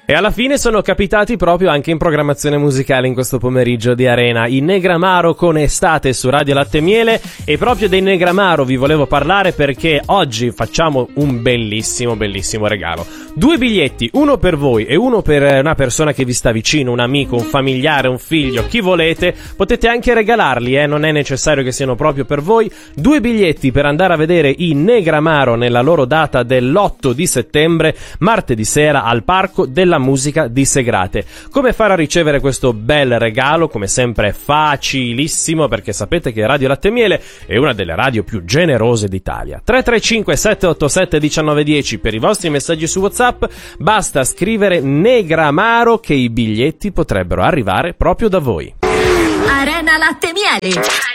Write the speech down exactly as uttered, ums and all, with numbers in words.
E alla fine sono capitati proprio anche in programmazione musicale in questo pomeriggio di Arena. I Negramaro con Estate su Radio Latte e Miele, e proprio dei Negramaro vi volevo parlare perché oggi facciamo un bellissimo, bellissimo regalo. Due biglietti, uno per voi e uno per una persona che vi sta vicino, un amico, un familiare, un figlio, chi volete. Potete anche regalarli, eh? Non è necessario che siano proprio per voi. Due biglietti per andare a vedere i Negramaro nella loro data dell'otto di settembre, martedì sera, al Parco della Musica di Segrate. Come fare a ricevere questo bel regalo? Come sempre è facilissimo, perché sapete che Radio Latte e Miele è una delle radio più generose d'Italia. tre tre cinque sette otto sette uno nove uno zero per i vostri messaggi su WhatsApp. Basta scrivere Negramaro che i biglietti potrebbero arrivare proprio da voi. Arena Latte e Miele.